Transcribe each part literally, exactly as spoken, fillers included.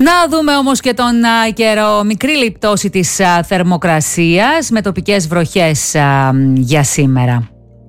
Να δούμε όμως και τον α, καιρό. Μικρή λιπτώση της α, θερμοκρασίας με τοπικές βροχές α, για σήμερα.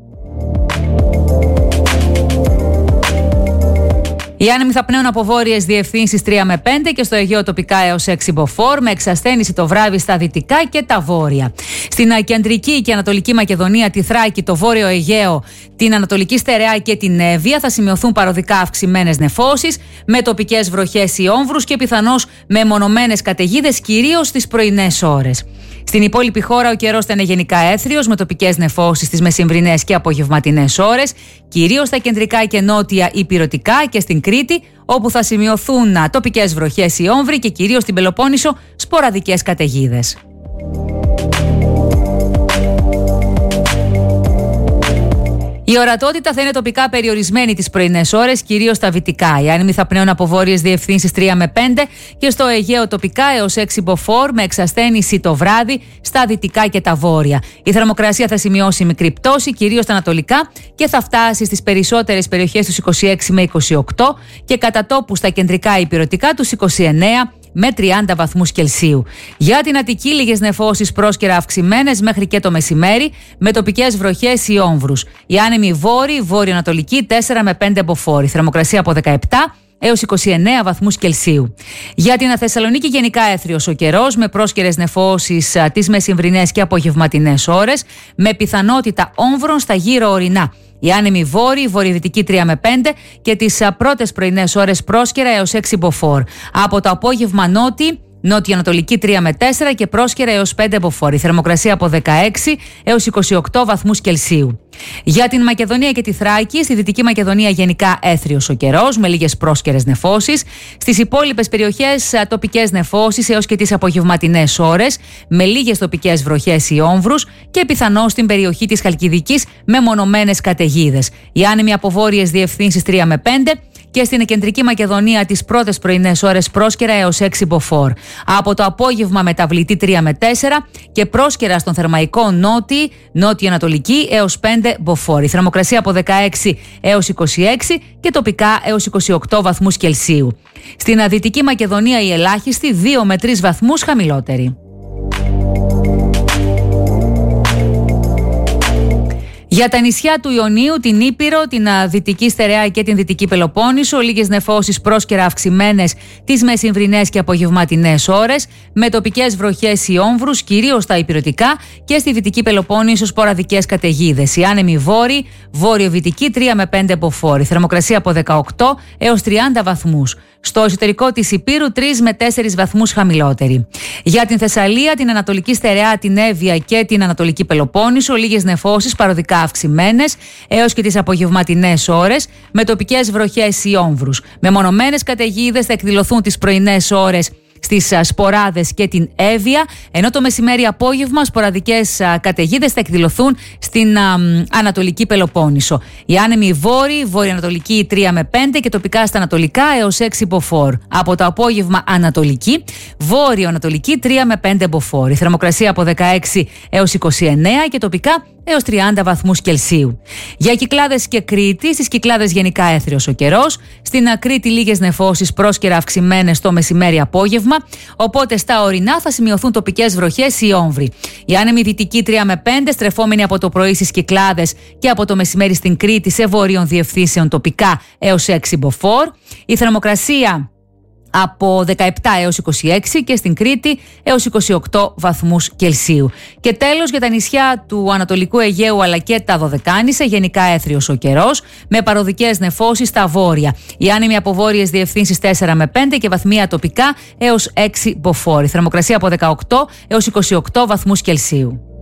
Οι άνεμοι θα πνέουν από βόρειες διευθύνσεις τρία με πέντε και στο Αιγαίο τοπικά έως έξι μποφόρ, με εξασθένηση το βράδυ στα δυτικά και τα βόρεια. Στην κεντρική και ανατολική Μακεδονία, τη Θράκη, το βόρειο Αιγαίο, την Ανατολική Στερεά και την Εύβοια θα σημειωθούν παροδικά αυξημένες νεφώσεις, με τοπικές βροχές ή όμβρους και πιθανώς με μονομένες καταιγίδες, κυρίως στις πρωινές ώρες. Στην υπόλοιπη χώρα ο καιρός θα είναι γενικά έθριος, με τοπικές νεφώσεις στις μεσημβρινές και απογευματινές ώρες, κυρίως στα κεντρικά και νότια ηπειρωτικά και στην Κρήτη, όπου θα σημειωθούν τοπικές βροχές ή όμβροι και κυρίως στην Πελοπόννησο σποραδικές καταιγίδες. Η ορατότητα θα είναι τοπικά περιορισμένη τις πρωινές ώρες, κυρίως στα βυτικά. Οι άνεμοι θα πνέουν από βόρειες διευθύνσεις τρία με πέντε και στο Αιγαίο τοπικά έως έξι μποφόρ, με εξασθένηση το βράδυ στα δυτικά και τα βόρεια. Η θερμοκρασία θα σημειώσει μικρή πτώση, κυρίως στα ανατολικά, και θα φτάσει στις περισσότερες περιοχές τους είκοσι έξι με είκοσι οκτώ και κατά τόπου στα κεντρικά ηπειρωτικά τους είκοσι εννέα με τριάντα βαθμούς Κελσίου. Για την Αττική, λίγες νεφώσεις πρόσκαιρα αυξημένες μέχρι και το μεσημέρι, με τοπικές βροχές ή όμβρους. Οι άνεμοι βόρειοι, βόρειο-ανατολικοί τέσσερα με πέντε μποφόρ. Θερμοκρασία από δεκαεπτά έως είκοσι εννέα βαθμούς Κελσίου. Για την Θεσσαλονίκη, γενικά έθριος ο καιρός, με πρόσκαιρες νεφώσεις τις μεσημβρινές και απογευματινές ώρες, με πιθανότητα όμβρων στα γύρω ορεινά. Οι άνεμοι βόρειοι, βορειοδυτικοί τρία με πέντε και τις πρώτες πρωινές ώρες πρόσκαιρα έως έξι μποφόρ. Από το απόγευμα νότιοι, νότιο-ανατολική τρία με τέσσερα και πρόσκαιρα έως πέντε μποφόρ. Η θερμοκρασία από δεκαέξι έως είκοσι οκτώ βαθμούς Κελσίου. Για την Μακεδονία και τη Θράκη, στη Δυτική Μακεδονία γενικά έθριος ο καιρός, με λίγες πρόσκαιρες νεφώσεις. Στις υπόλοιπες περιοχές τοπικές νεφώσεις έως και τις απογευματινές ώρες, με λίγες τοπικές βροχές ή όμβρους και πιθανώς στην περιοχή της Χαλκιδικής με μονομένες καταιγίδες. Οι άνεμοι από βόρειες διευθύνσεις τρία με πέντε και στην Κεντρική Μακεδονία τις πρώτες πρωινές ώρες πρόσκαιρα έως έξι μποφόρ. Από το απόγευμα μεταβλητή τρία με τέσσερα και πρόσκαιρα στον Θερμαϊκό νότι, νότιο-ανατολική έως πέντε μποφόρ. Η θερμοκρασία από δεκαέξι έως είκοσι έξι και τοπικά έως είκοσι οκτώ βαθμούς Κελσίου. Στην Δυτική Μακεδονία η ελάχιστη δύο με τρεις βαθμούς χαμηλότερη. Για τα νησιά του Ιωνίου, την Ήπειρο, την Δυτική Στερεά και την Δυτική Πελοπόννησο, λίγες νεφώσεις πρόσκαιρα αυξημένες τις μεσημβρινές και απογευματινές ώρες, με τοπικές βροχές ή όμβρους, κυρίως στα ηπειρωτικά και στη Δυτική Πελοπόννησο σποραδικές καταιγίδες. Οι άνεμοι βόρειοι, βόρειο-βυτικοί τρία με πέντε μποφόρ. Η θερμοκρασία από δεκαοκτώ έως τριάντα βαθμούς. Στο εσωτερικό της Ηπείρου τρεις με τέσσερις βαθμούς χαμηλότερη. Για την Θεσσαλία, την Ανατολική Στερεά, την Εύβοια και την Ανατολική Πελοπόννησο, λίγες νεφώσεις παροδικά αυξημένες έως και τις απογευματινές ώρες, με τοπικές βροχές ή όμβρους. Με μονομένες καταιγίδες θα εκδηλωθούν τις πρωινές ώρες στις Σποράδες και την Εύβοια, ενώ το μεσημέρι-απόγευμα σποραδικές καταιγίδες θα εκδηλωθούν στην α, Ανατολική Πελοπόννησο. Οι άνεμοι βόρειοι, βορειοανατολικοί τρία με πέντε και τοπικά στα ανατολικά έως έξι μποφόρ. Από το απόγευμα ανατολική, βόρειο-ανατολική τρία με πέντε μποφόρ. Η θερμοκρασία από δεκαέξι έως είκοσι εννέα και τοπικά έως τριάντα βαθμούς Κελσίου. Για Κυκλάδες και Κρήτη, στις Κυκλάδες γενικά έθριος ο καιρός, στην Κρήτη λίγες νεφώσεις πρόσκαιρα αυξημένες το μεσημέρι-απόγευμα, οπότε στα ορεινά θα σημειωθούν τοπικές βροχές ή όμβροι. Οι άνεμοι δυτικοί τρία με πέντε, στρεφόμενοι από το πρωί στις Κυκλάδες και από το μεσημέρι στην Κρήτη σε βόρειων διευθύνσεων τοπικά έως έξι μποφόρ. Η θερμοκρασία από δεκαεπτά έως είκοσι έξι και στην Κρήτη έως είκοσι οκτώ βαθμούς Κελσίου. Και τέλος, για τα νησιά του Ανατολικού Αιγαίου αλλά και τα Δωδεκάνησα, γενικά έθριος ο καιρός, με παροδικές νεφώσεις στα βόρεια. Οι άνεμοι από βόρειες διευθύνσεις τέσσερα με πέντε και βαθμία τοπικά έως έξι μποφόρ. Η θερμοκρασία από δεκαοκτώ έως είκοσι οκτώ βαθμούς Κελσίου.